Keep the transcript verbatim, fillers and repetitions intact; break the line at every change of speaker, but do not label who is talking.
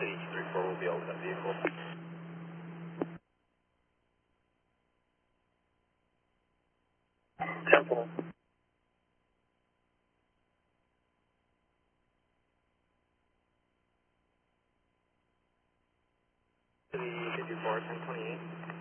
City two three four will be over that vehicle. Temple. City two three four ten twenty-eight.